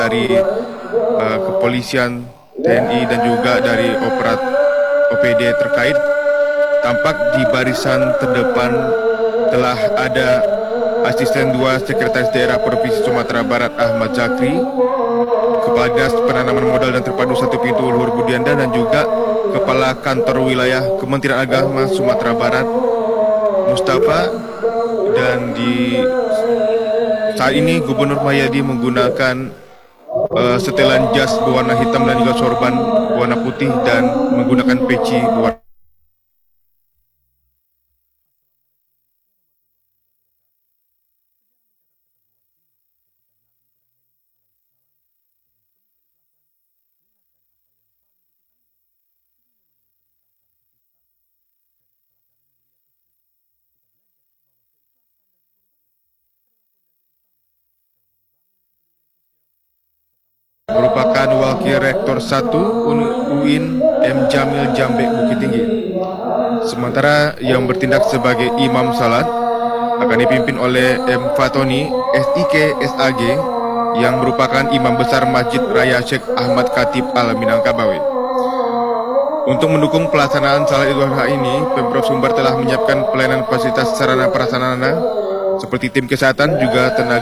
dari kepolisian, TNI dan juga dari OPD terkait. Tampak di barisan terdepan telah ada Asisten 2 Sekretaris Daerah Provinsi Sumatera Barat Ahmad Zakri, Kepala Dinas Penanaman Modal dan Terpadu 1 Pintu Luhur Budianda, dan juga Kepala Kantor Wilayah Kementerian Agama Sumatera Barat Mustafa. Dan di saat ini Gubernur Mahyadi menggunakan setelan jas berwarna hitam dan juga sorban berwarna putih dan menggunakan peci berwarna. Merupakan Wakil Rektor 1 UIN M. Jamil Jambe Bukit Tinggi. Sementara yang bertindak sebagai Imam Salat akan dipimpin oleh M. Fatoni SIK SAG yang merupakan Imam Besar Masjid Raya Syekh Ahmad Khatib Al Minangkabau. Untuk mendukung pelaksanaan Salat Idul Adha ini, Pemprov Sumbar telah menyiapkan pelayanan fasilitas sarana prasarana seperti tim kesehatan juga tenaga